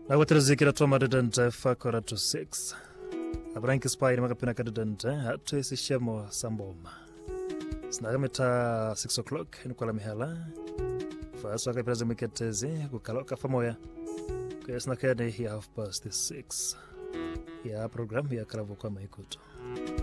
Na watrezikira toma dedente fakora to 6. Abranki spider makapina kadedente hatu esi shemo samboma. Snagameta 6 o'clock nukwala mihala. Faso akapiraza miketezi kukaloka famoya. Kuyasna kene ya 6:30 ya program ya kalavu kwa maikuto.